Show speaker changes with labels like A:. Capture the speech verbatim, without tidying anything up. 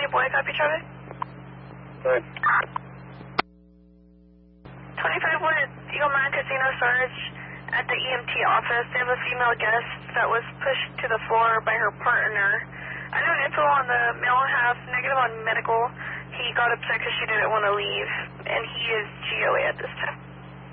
A: boy, copy Charlie.
B: Good.
A: twenty-five Wood, Eagle Mountain Casino Sarge at the E M T office. They have a female guest that was pushed to the floor by her partner. I know info on the male half, negative on medical. He got upset because she didn't want to leave, and he is G O A at this time.